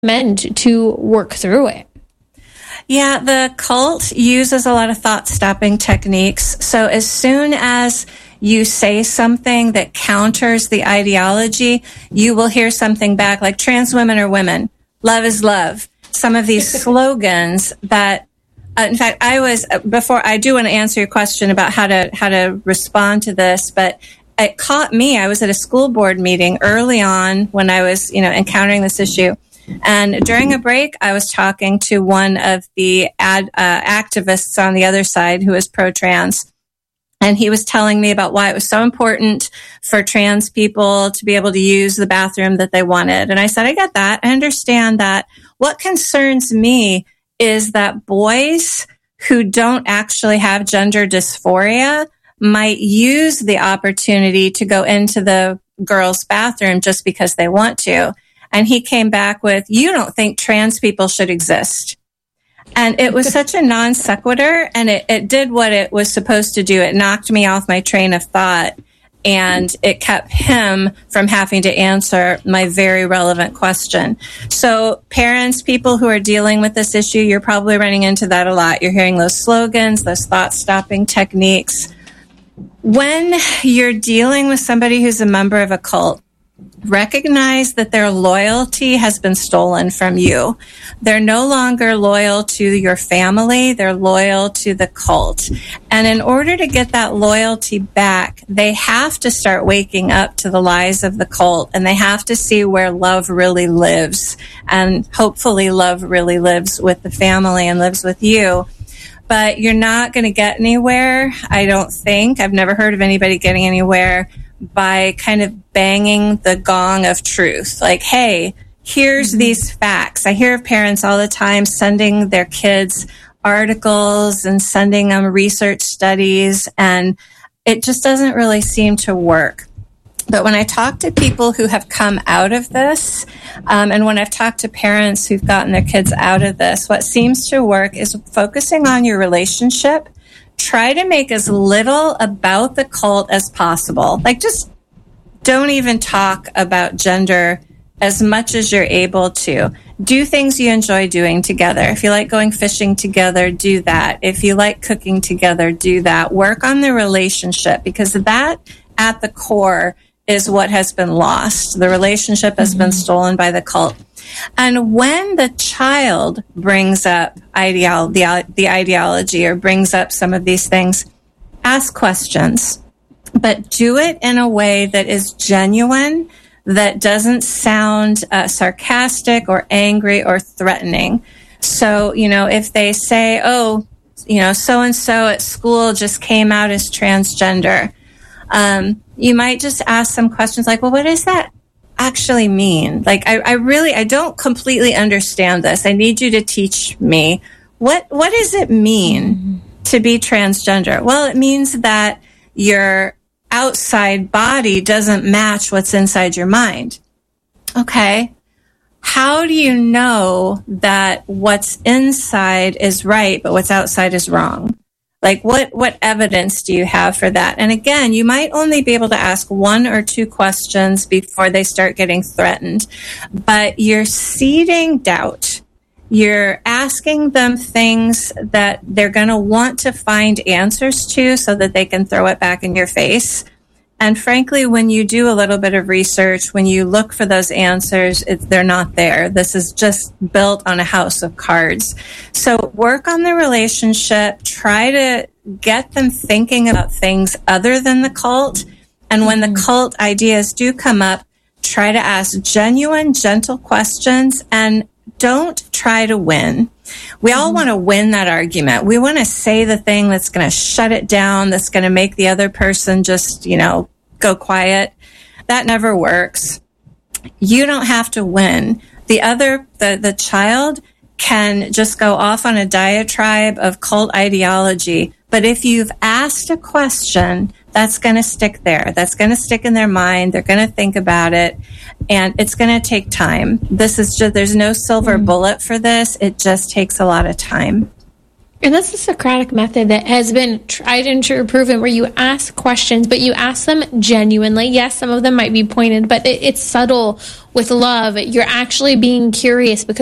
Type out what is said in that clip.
recommend to work through it? Yeah, the cult uses a lot of thought-stopping techniques. So as soon as you say something that counters the ideology, you will hear something back like trans women are women, love is love. Some of these slogans that, in fact, before I do want to answer your question about how to respond to this, but it caught me. I was at a school board meeting early on when I was, encountering this issue. And during a break, I was talking to one of the activists on the other side who is pro-trans. And he was telling me about why it was so important for trans people to be able to use the bathroom that they wanted. And I said, I get that. I understand that. What concerns me is that boys who don't actually have gender dysphoria might use the opportunity to go into the girls' bathroom just because they want to. And he came back with, you don't think trans people should exist. And it was such a non sequitur, and it did what it was supposed to do. It knocked me off my train of thought, and it kept him from having to answer my very relevant question. So parents, people who are dealing with this issue, you're probably running into that a lot. You're hearing those slogans, those thought-stopping techniques. When you're dealing with somebody who's a member of a cult, recognize that their loyalty has been stolen from you. They're no longer loyal to your family. They're loyal to the cult. And in order to get that loyalty back, they have to start waking up to the lies of the cult, and they have to see where love really lives. And hopefully love really lives with the family and lives with you. But you're not going to get anywhere, I don't think. I've never heard of anybody getting anywhere by kind of banging the gong of truth. Like, hey, here's these facts. I hear of parents all the time sending their kids articles and sending them research studies, and it just doesn't really seem to work. But when I talk to people who have come out of this, and when I've talked to parents who've gotten their kids out of this, what seems to work is focusing on your relationship. Try to make as little about the cult as possible. Like, just don't even talk about gender as much as you're able to. Do things you enjoy doing together. If you like going fishing together, do that. If you like cooking together, do that. Work on the relationship, because that, at the core, is what has been lost. The relationship has been stolen by the cult. And when the child brings up the ideology or brings up some of these things, ask questions, but do it in a way that is genuine, that doesn't sound sarcastic or angry or threatening. So, if they say, so-and-so at school just came out as transgender, you might just ask some questions like, well, what does that actually mean? Like, I don't completely understand this. I need you to teach me. What does it mean to be transgender? Well, it means that your outside body doesn't match what's inside your mind. Okay. How do you know that what's inside is right, but what's outside is wrong? Like, what evidence do you have for that? And again, you might only be able to ask one or two questions before they start getting threatened. But you're seeding doubt. You're asking them things that they're going to want to find answers to so that they can throw it back in your face. And frankly, when you do a little bit of research, when you look for those answers, they're not there. This is just built on a house of cards. So work on the relationship. Try to get them thinking about things other than the cult. And when the cult ideas do come up, try to ask genuine, gentle questions, and don't try to win. We all want to win that argument. We want to say the thing that's going to shut it down, that's going to make the other person just, go quiet. That never works. You don't have to win. The child can just go off on a diatribe of cult ideology. But if you've asked a question, that's going to stick there. That's going to stick in their mind. They're going to think about it. And it's going to take time. There's no silver bullet for this. It just takes a lot of time. And that's the Socratic method that has been tried and true, proven, where you ask questions, but you ask them genuinely. Yes, some of them might be pointed, but it's subtle with love. You're actually being curious because